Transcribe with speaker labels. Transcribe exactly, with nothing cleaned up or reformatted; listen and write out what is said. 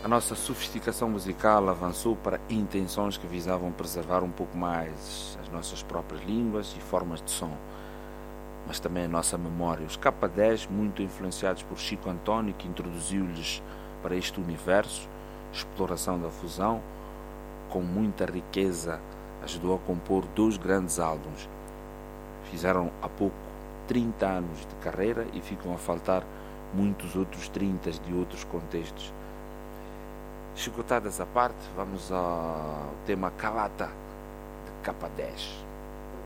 Speaker 1: a nossa sofisticação musical avançou para intenções que visavam preservar um pouco mais as nossas próprias línguas e formas de som, mas também a nossa memória. Os K dez, muito influenciados por Chico António, que introduziu-lhes para este universo, exploração da fusão, com muita riqueza, ajudou a compor dois grandes álbuns. Fizeram há pouco trinta anos de carreira e ficam a faltar muitos outros trinta de outros contextos. Chicotadas à parte, vamos ao tema Kalata de K dez.